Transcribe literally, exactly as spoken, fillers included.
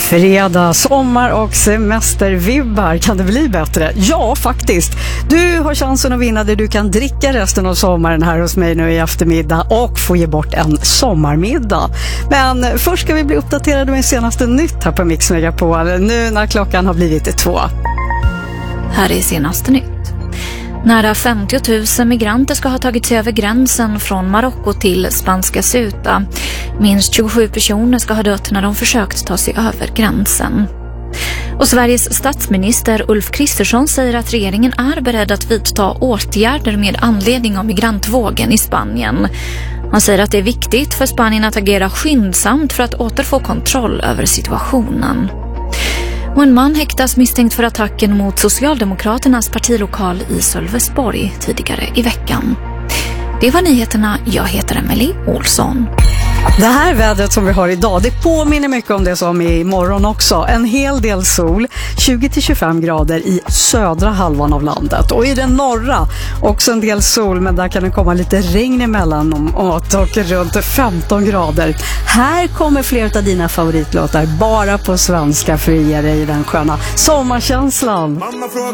Fredag, sommar och semestervibbar. Kan det bli bättre? Ja, faktiskt. Du har chansen att vinna det du kan dricka resten av sommaren här hos mig nu i eftermiddag och få ge bort en sommarmiddag. Men först ska vi bli uppdaterade med senaste nytt här på Mix Megapol nu när klockan har blivit två. Här är senaste nytt. Nära femtio tusen migranter ska ha tagit sig över gränsen från Marocko till spanska Ceuta. Minst tjugosju personer ska ha dött när de försökt ta sig över gränsen. Och Sveriges statsminister Ulf Kristersson säger att regeringen är beredd att vidta åtgärder med anledning av migrantvågen i Spanien. Han säger att det är viktigt för Spanien att agera skyndsamt för att återfå kontroll över situationen. Och en man häktas misstänkt för attacken mot Socialdemokraternas partilokal i Sölvesborg tidigare i veckan. Det var nyheterna. Jag heter Emily Olsson. Det här vädret som vi har idag, det påminner mycket om det som är imorgon också. En hel del sol, tjugo till tjugofem grader i södra halvan av landet. Och i den norra också en del sol, men där kan det komma lite regn emellan och runt femton grader. Här kommer fler av dina favoritlåtar bara på svenska för att ge dig den sköna sommarkänslan.